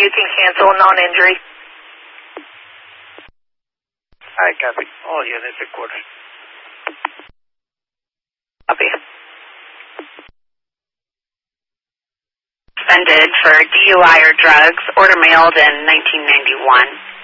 you can cancel non-injury. I copy. All units at quarters. Copy. Suspended for DUI or drugs, order mailed in 1991.